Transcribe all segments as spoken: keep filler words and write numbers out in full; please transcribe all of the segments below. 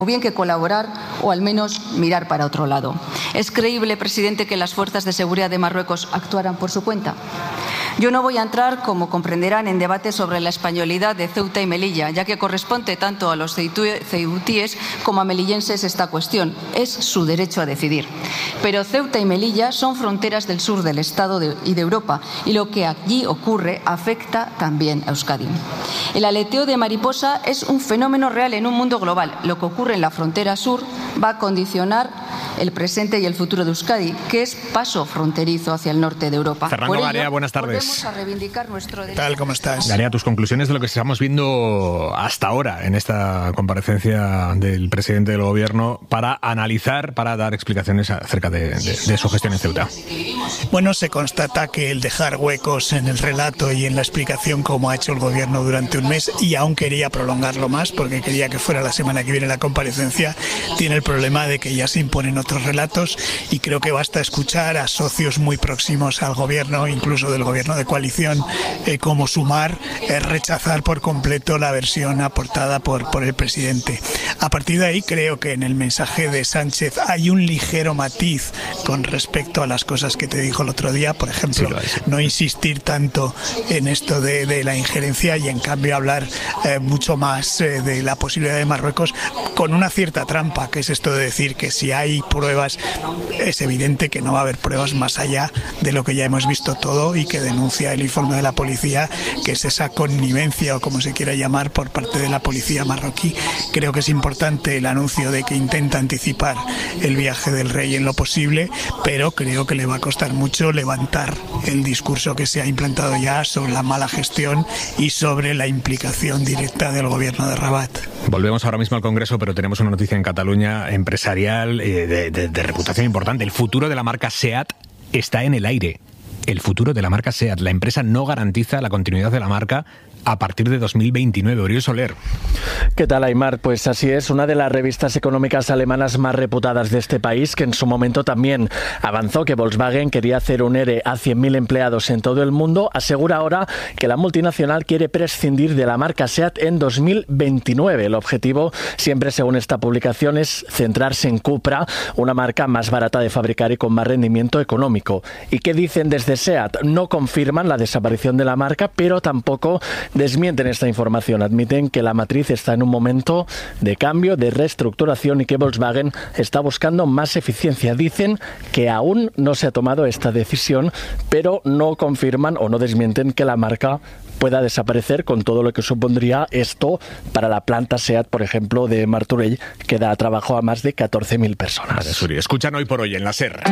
o bien que colaborar o al menos mirar para otro lado. ¿Es creíble, presidente, que las fuerzas de seguridad de Marruecos actuaran por su cuenta? Yo no voy a entrar, como comprenderán, en debate sobre la españolidad de Ceuta y Melilla, ya que corresponde tanto a los ceutíes como a melillenses esta cuestión. Es su derecho a decidir. Pero Ceuta y Melilla son fronteras del sur del Estado de, y de Europa, y lo que allí ocurre afecta también a Euskadi. El aleteo de mariposa es un fenómeno real en un mundo global. Lo que ocurre en la frontera sur va a condicionar el presente y el futuro de Euskadi, que es paso fronterizo hacia el norte de Europa. Fernando Garea, buenas tardes. A reivindicar nuestro derecho. Tal, ¿cómo estás? Garea, tus conclusiones de lo que estamos viendo hasta ahora en esta comparecencia del presidente del gobierno para analizar, para dar explicaciones acerca de, de, de su gestión en Ceuta. Bueno, se constata que el dejar huecos en el relato y en la explicación como ha hecho el gobierno durante un mes, y aún quería prolongarlo más porque quería que fuera la semana que viene la comparecencia, tiene el problema de que ya se imponen otros relatos, y creo que basta escuchar a socios muy próximos al gobierno, incluso del gobierno de coalición, eh, como Sumar, eh, rechazar por completo la versión aportada por, por el presidente. A partir de ahí creo que en el mensaje de Sánchez hay un ligero matiz con respecto a las cosas que te dijo el otro día, por ejemplo, sí, no insistir tanto en esto de, de la injerencia y en cambio hablar eh, mucho más eh, de la posibilidad de Marruecos, con una cierta trampa, que es esto de decir que si hay pruebas, es evidente que no va a haber pruebas más allá de lo que ya hemos visto todo y que denuncia el informe de la policía, que es esa connivencia o como se quiera llamar por parte de la policía marroquí. Creo que es importante el anuncio de que intenta anticipar el viaje del rey en lo posible, pero creo que le va a costar mucho levantar el discurso que se ha implantado ya sobre la mala gestión y sobre la implicación directa del gobierno de Rabat. Volvemos ahora mismo al Congreso, pero tenemos una noticia en Cataluña empresarial eh, de, de, de reputación importante. El futuro de la marca SEAT está en el aire. El futuro de la marca SEAT. La empresa no garantiza la continuidad de la marca a partir de dos mil veintinueve. Oriol Soler. ¿Qué tal, Aymar? Pues así es, una de las revistas económicas alemanas más reputadas de este país, que en su momento también avanzó que Volkswagen quería hacer un ERE a cien mil empleados en todo el mundo, asegura ahora que la multinacional quiere prescindir de la marca SEAT en dos mil veintinueve. El objetivo, siempre según esta publicación, es centrarse en Cupra, una marca más barata de fabricar y con más rendimiento económico. ¿Y qué dicen desde SEAT? No confirman la desaparición de la marca, pero tampoco desmienten esta información. Admiten que la matriz está en un momento de cambio, de reestructuración y que Volkswagen está buscando más eficiencia. Dicen que aún no se ha tomado esta decisión, pero no confirman o no desmienten que la marca pueda desaparecer, con todo lo que supondría esto para la planta SEAT, por ejemplo, de Martorell, que da trabajo a más de catorce mil personas. Vale, escuchan Hoy por Hoy en la SER.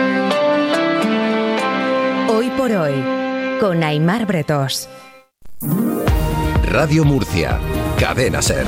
Hoy por Hoy, con Aymar Bretós. Radio Murcia, Cadena SER.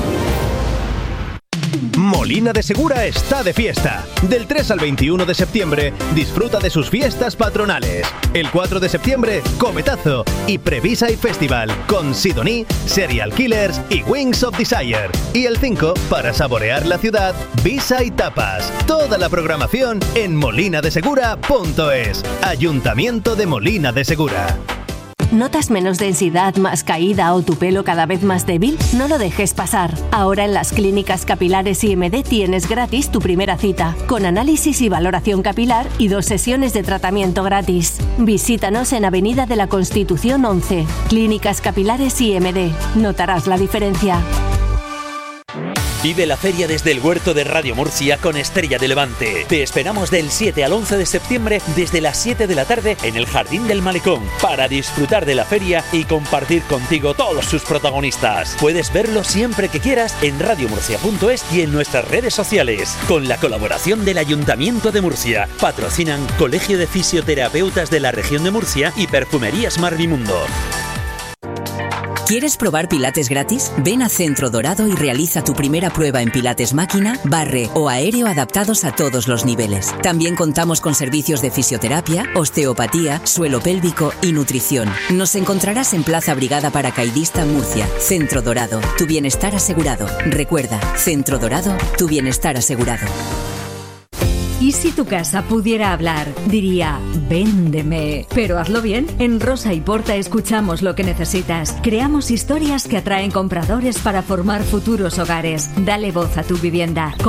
Molina de Segura está de fiesta. Del tres al veintiuno de septiembre, disfruta de sus fiestas patronales. El cuatro de septiembre, Cometazo y Previsa y Festival con Sidoní, Serial Killers y Wings of Desire. Y el cinco, para saborear la ciudad, Visa y Tapas. Toda la programación en molina de segura punto es. Ayuntamiento de Molina de Segura. ¿Notas menos densidad, más caída o tu pelo cada vez más débil? No lo dejes pasar. Ahora en las clínicas capilares I M D tienes gratis tu primera cita, con análisis y valoración capilar y dos sesiones de tratamiento gratis. Visítanos en Avenida de la Constitución once. Clínicas Capilares I M D. Notarás la diferencia. Vive la feria desde el huerto de Radio Murcia con Estrella de Levante. Te esperamos del siete al once de septiembre desde las siete de la tarde en el Jardín del Malecón para disfrutar de la feria y compartir contigo todos sus protagonistas. Puedes verlo siempre que quieras en radio murcia punto es y en nuestras redes sociales. Con la colaboración del Ayuntamiento de Murcia. Patrocinan Colegio de Fisioterapeutas de la Región de Murcia y Perfumerías Marvimundo. ¿Quieres probar pilates gratis? Ven a Centro Dorado y realiza tu primera prueba en pilates máquina, barre o aéreo adaptados a todos los niveles. También contamos con servicios de fisioterapia, osteopatía, suelo pélvico y nutrición. Nos encontrarás en Plaza Brigada Paracaidista, Murcia. Centro Dorado, tu bienestar asegurado. Recuerda, Centro Dorado, tu bienestar asegurado. ¿Y si tu casa pudiera hablar? Diría, véndeme. Pero hazlo bien. En Rosa y Porta escuchamos lo que necesitas. Creamos historias que atraen compradores para formar futuros hogares. Dale voz a tu vivienda.